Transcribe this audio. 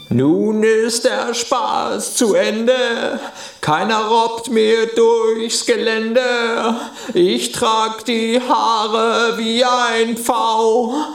Nun ist der Spaß zu Ende, keiner robbt mir durchs Gelände. Ich trag die Haare wie ein Pfau